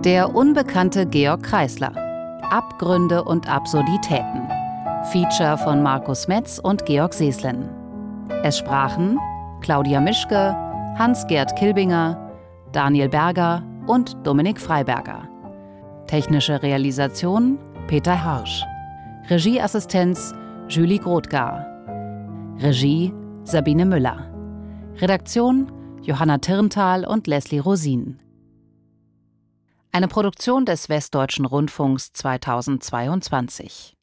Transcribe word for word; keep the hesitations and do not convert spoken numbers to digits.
Der unbekannte Georg Kreisler. Abgründe und Absurditäten. Feature von Markus Metz und Georg Seeslen. Es sprachen Claudia Mischke, Hans-Gerd Kilbinger, Daniel Berger und Dominik Freiberger. Technische Realisation Peter Harsch. Regieassistenz Julie Grothgar. Regie Sabine Müller. Redaktion Johanna Tirntal und Leslie Rosin. Eine Produktion des Westdeutschen Rundfunks zweitausendzweiundzwanzig.